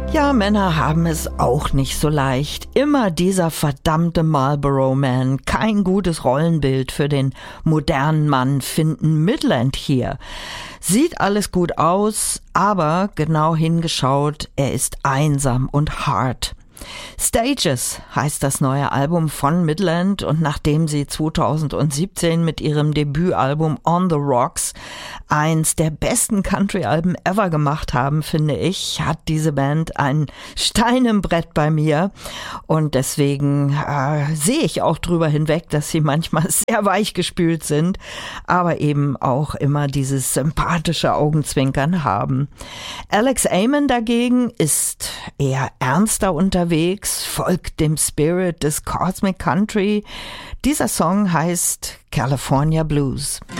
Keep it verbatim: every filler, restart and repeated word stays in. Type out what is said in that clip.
Ja, Männer haben es auch nicht so leicht. Immer dieser verdammte Marlboro Man. Kein gutes Rollenbild für den modernen Mann finden Midland hier. Sieht alles gut aus, aber genau hingeschaut, er ist einsam und hart. Stages heißt das neue Album von Midland, und nachdem sie zweitausendsiebzehn mit ihrem Debütalbum On the Rocks eins der besten Country-Alben ever gemacht haben, finde ich, hat diese Band ein Stein im Brett bei mir, und deswegen äh, sehe ich auch drüber hinweg, dass sie manchmal sehr weichgespült sind, aber eben auch immer dieses sympathische Augenzwinkern haben. Alex Amon dagegen ist eher ernster unterwegs, folgt dem Spirit des Cosmic Country. Dieser Song heißt California Blues.